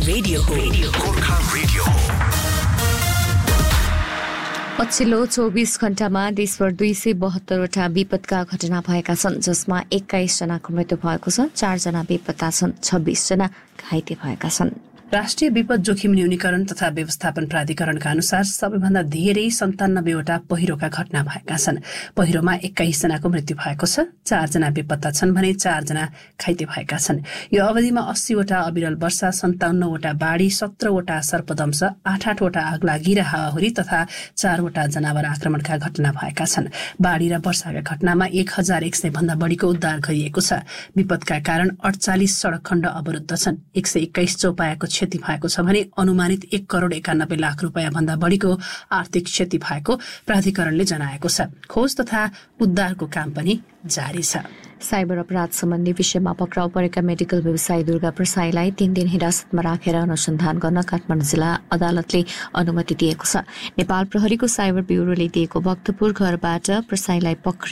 Radio हो। Gorkha radio हो। पछिल्लो 24 घण्टामा देशभर 272वटा विपदका घटना भएका छन्, जसमा 21 जनाको मृत्यु भएको छ। 4 जना बेपत्ता छन्, 26 जना घाइते भएका छन्। राष्ट्रिय विपद जोखिम न्यूनीकरण तथा व्यवस्थापन प्राधिकरणका अनुसार सबैभन्दा धेरै 97वटा पहिरोका घटना भएका छन्। पहिरोमा 21 जनाको मृत्यु भएको छ, 4 जना बेपत्ता छन् भने 4 जना घाइते भएका छन्। यो अवधिमा 80वटा अविरल वर्षा, 57वटा बाढी, 17वटा सर्पदंश, 8-8वटा आगलागी र हावाहुरी तथा 4वटा जनावर आक्रमणका घटना भएका छन्। बाढी र वर्षाका घटनामा 1100 भन्दा बढीको उद्धार गरिएको छ। विपदका कारण 48 सड़क खण्ड अवरुद्ध छन्। 121 चौपायाको क्षति भएको छ भने अनुमानित 1,91,00,000 रुपियाँ भन्दा बढीको आर्थिक क्षति भएको प्राधिकरणले जनाएको छ। खोज तथा उद्धारको काम पनि जारी छ। साइबर अपराध सम्बन्धी विषयमा पक्राउ परेका मेडिकल व्यवसायी दुर्गा प्रसाईलाई 3 दिन हिरासतमा राखेर अनुसन्धान गर्न काठमाडौँ जिल्ला अदालतले अनुमति दिएको छ। नेपाल प्रहरीको साइबर ब्युरोले दिएको भक्तपुर घरबाट प्रसाईलाई